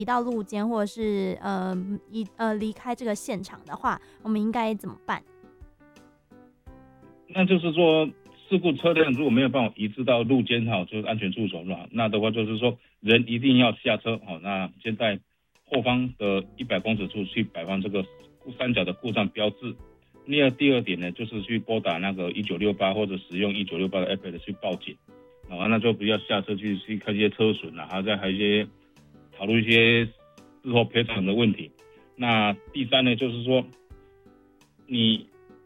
移到路肩，或者是离开这个现场的话，我们应该怎么办？ 那就是说，事故车辆如果没有办法移至到路肩就是安全处所那的话就是说人一定要下车那先在后方的100公尺处去摆放这个三角的故障标志。第二点呢，就是去拨打那个1968或者使用1968的 App 去报警那就不要下车去看一些车损还有一些讨论一些事后赔偿的问题。那第三呢，就是说你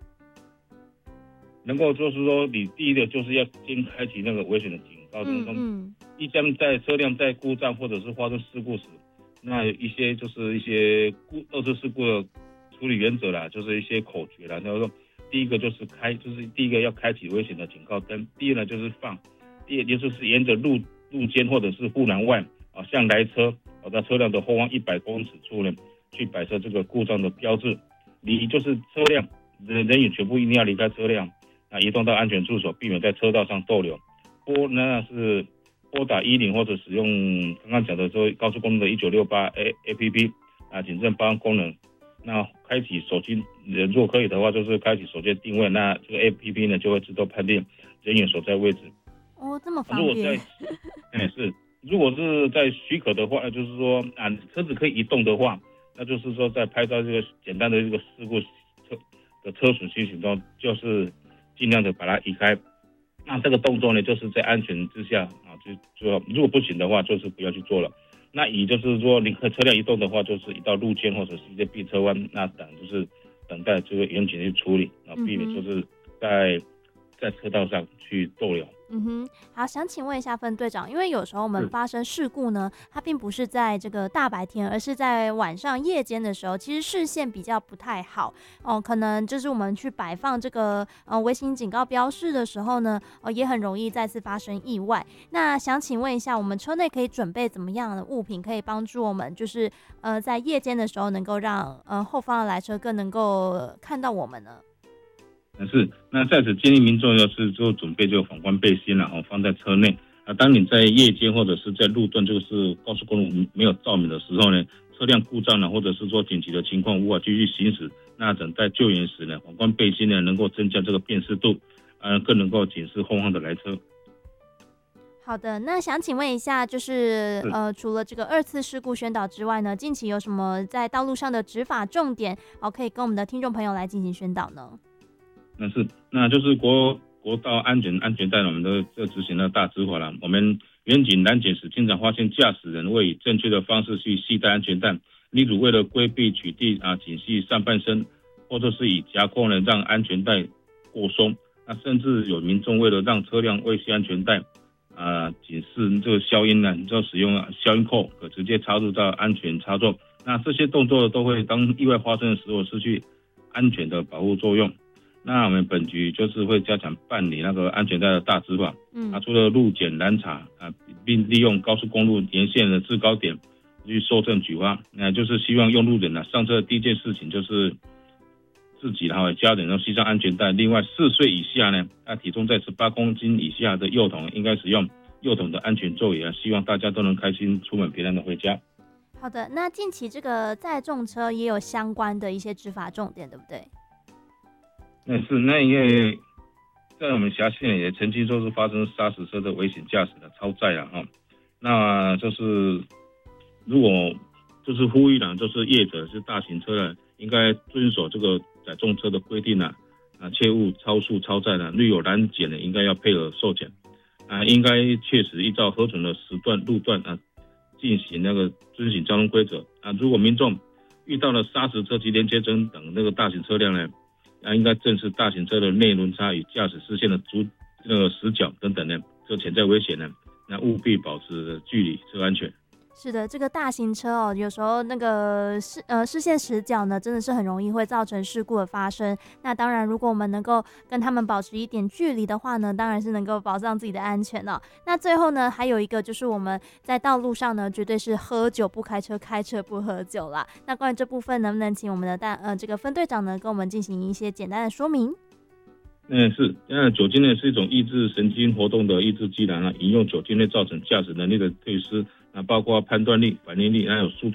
能够就是说，你第一个就是要先开启那个危险的警告，一旦在车辆在故障或者是发生事故时，那一些二次事故的处理原则啦，就是一些口诀啦，就是说第一个就是第一个要开启危险的警告灯，第二呢就是第二就是沿着路肩或者是护栏外向来车在车辆的后方100公尺处呢去摆设这个故障的标志，就是车辆人员全部一定要离开车辆移动到安全处所，避免在车道上逗留。那是拨打10或者使用刚刚讲的说高速公路的1968 APP 警政报案功能。那开启手机，如果可以的话，就是开启手机定位，那这个 APP 呢就会自动判定人员所在位置。 这么方便。 如果是在许可的话，就是说车子可以移动的话，那就是说在拍照这个简单的这个事故的车损情形中，就是尽量的把它移开。那这个动作呢，就是在安全之下就如果不行的话，就是不要去做了。那就是说，你和车辆移动的话，就是移到路肩或者是一些避车弯，那就是等待这个远景去处理避免就是在车道上去逗留。 好，想请问一下分队长，因为有时候我们发生事故呢，它并不是在这个大白天，而是在晚上夜间的时候，其实视线比较不太好可能就是我们去摆放这个危险警告标示的时候呢，也很容易再次发生意外。那想请问一下，我们车内可以准备怎么样的物品，可以帮助我们就是在夜间的时候能够让后方的来车更能够看到我们呢？ 那在此建议民众要是做准备这个反光背心放在车内当你在夜间或者是在路段就是高速公路没有照明的时候呢，车辆故障或者是说紧急的情况无法继续行驶，那等待救援时呢，反光背心呢能够增加这个辨识度更能够警示后方的来车。 好的，那想请问一下，就是除了这个2次事故宣导之外呢，近期有什么在道路上的执法重点可以跟我们的听众朋友来进行宣导呢？ 那就是国道安全带我们的这执行的大执法了。我们远景拦检时，经常发现驾驶人未以正确的方式去系带安全带，例如为了规避取缔紧系上半身，或者是以夹扣呢让安全带过松。那甚至有民众为了让车辆未系安全带警示这个消音呢，就使用消音扣可直接插入到安全插座。那这些动作都会当意外发生的时候失去安全的保护作用。那我们本局就是会加强办理那个安全带的大执法除了路检拦查并利用高速公路沿线的制高点去搜证举发就是希望用路人上车的第一件事情就是自己家人要系上安全带。另外4岁以下呢体重在18公斤以下的幼童应该使用幼童的安全座椅希望大家都能开心出门平安的回家。 好的，那近期这个载重车也有相关的一些执法重点，对不对？ 那因为在我们辖县也曾经就是发生砂石车的危险驾驶的超载那就是如果就是呼吁就是业者是大型车应该遵守这个载重车的规定切勿超速超载如有拦检应该要配合受检应该确实依照核准的时段路段进行那个遵循交通规则如果民众遇到了砂石车及连接灯等那个大型车辆呢应该正视大型车的内轮差与驾驶视线的死角等等呢，这潜在危险呢，那务必保持距离，车安全。 是的，这个大型车有时候那个视线死角呢，真的是很容易会造成事故的发生。那当然，如果我们能够跟他们保持一点距离的话呢，当然是能够保障自己的安全那最后呢，还有一个就是我们在道路上呢，绝对是喝酒不开车，开车不喝酒啦。那关于这部分，能不能请我们的这个分队长呢，跟我们进行一些简单的说明？ 酒精呢是一种抑制神经活动的抑制剂饮用酒精会造成驾驶能力的退失， 那包括判断力、反应力还有速度